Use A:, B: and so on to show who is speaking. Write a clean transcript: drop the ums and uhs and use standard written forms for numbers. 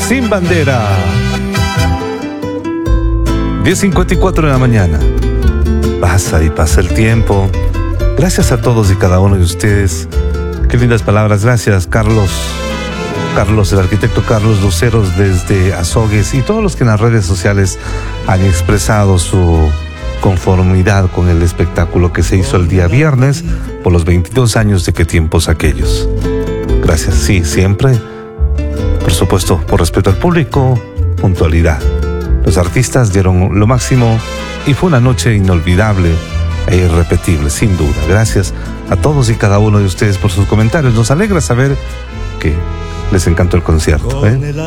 A: Sin Bandera. 10:54 de la mañana. Pasa y pasa el tiempo. Gracias a todos y cada uno de ustedes. Qué lindas palabras. Gracias, Carlos, el arquitecto Carlos Luceros desde Azogues, y todos los que en las redes sociales han expresado su conformidad con el espectáculo que se hizo el día viernes por los 22 años de Qué tiempos aquellos. Gracias, sí, siempre, por supuesto, por respeto al público, puntualidad. Los artistas dieron lo máximo y fue una noche inolvidable e irrepetible, sin duda. Gracias a todos y cada uno de ustedes por sus comentarios. Nos alegra saber que les encantó el concierto, ¿eh?